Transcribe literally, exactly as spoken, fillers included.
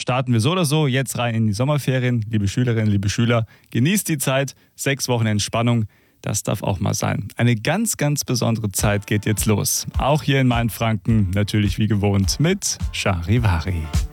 starten wir so oder so jetzt rein in die Sommerferien. Liebe Schülerinnen, liebe Schüler, genießt die Zeit. Sechs Wochen Entspannung, das darf auch mal sein. Eine ganz, ganz besondere Zeit geht jetzt los. Auch hier in Mainfranken, natürlich wie gewohnt mit Charivari.